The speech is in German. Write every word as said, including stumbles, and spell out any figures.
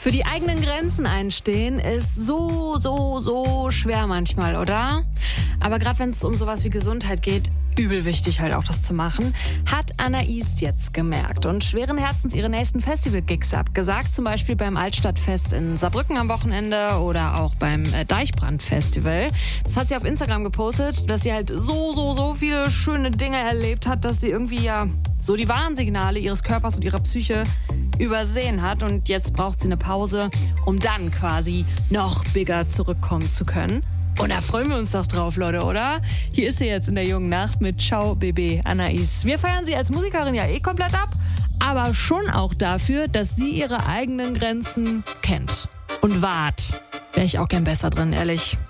Für die eigenen Grenzen einstehen ist so, so, so schwer manchmal, oder? Aber gerade wenn es um sowas wie Gesundheit geht, übel wichtig halt auch das zu machen, hat Anais jetzt gemerkt und schweren Herzens ihre nächsten Festival-Gigs abgesagt, zum Beispiel beim Altstadtfest in Saarbrücken am Wochenende oder auch beim äh, Deichbrand-Festival. Das hat sie auf Instagram gepostet, dass sie halt so, so, so viele schöne Dinge erlebt hat, dass sie irgendwie ja so die Warnsignale ihres Körpers und ihrer Psyche übersehen hat und jetzt braucht sie eine Pause, um dann quasi noch bigger zurückkommen zu können. Und da freuen wir uns doch drauf, Leute, oder? Hier ist sie jetzt in der jungen Nacht mit Ciao Bébé Anais. Wir feiern sie als Musikerin ja eh komplett ab, aber schon auch dafür, dass sie ihre eigenen Grenzen kennt. Und wahrt. Wäre ich auch gern besser drin, ehrlich.